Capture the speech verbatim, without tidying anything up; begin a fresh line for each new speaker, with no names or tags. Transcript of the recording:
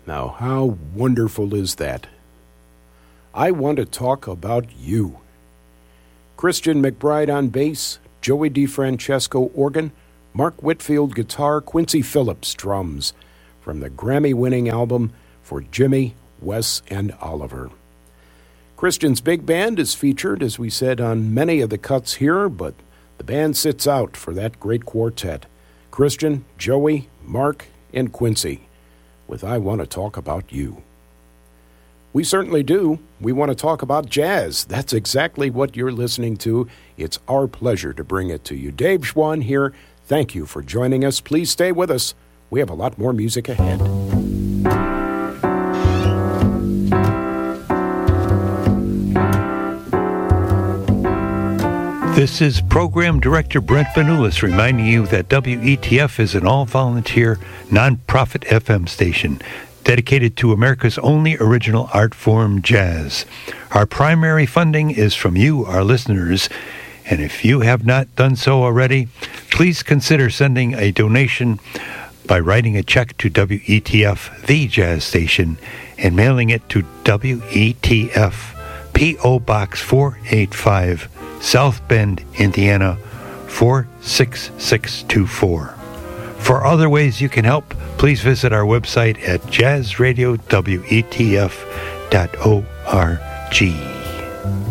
Now, how wonderful is that? I want to talk about you. Christian McBride on bass, Joey DeFrancesco organ, Mark Whitfield guitar, Quincy Phillips drums, from the Grammy-winning album For Jimmy, Wes, and Oliver. Christian's big band is featured, as we said, on many of the cuts here, but the band sits out for that great quartet. Christian, Joey, Mark, and Quincy, with I Want to Talk About You. We certainly do. We want to talk about jazz. That's exactly what you're listening to. It's our pleasure to bring it to you. Dave Schwann here. Thank you for joining us. Please stay with us. We have a lot more music ahead.
This is Program Director Brent Vanulis reminding you that W E T F is an all-volunteer, non-profit F M station dedicated to America's only original art form, jazz. Our primary funding is from you, our listeners, and if you have not done so already, please consider sending a donation by writing a check to W E T F, the jazz station, and mailing it to W E T F, P O Box four eighty-five, South Bend, Indiana, four six six two four. For other ways you can help, please visit our website at jazz radio w e t f dot org.